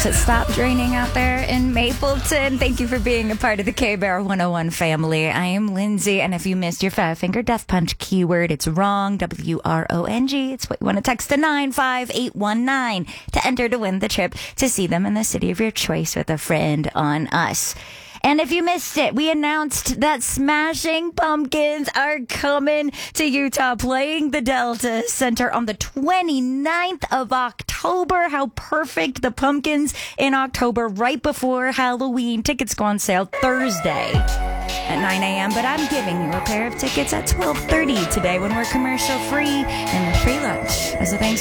stopped raining out there in Mapleton. Thank you for being a part of the K-Bear 101 family. I am Lindsay, and if you missed your five-finger death punch keyword, it's wrong, W-R-O-N-G. It's what you want to text to 95819 to enter to win the trip to see them in the city of your choice with a friend on us. And if you missed it, we announced that Smashing Pumpkins are coming to Utah, playing the Delta Center on the 29th of October. How perfect. The Pumpkins in October, right before Halloween. Tickets go on sale Thursday at 9 a.m. But I'm giving you a pair of tickets at 12:30 today when we're commercial free and the free lunch as a thanks.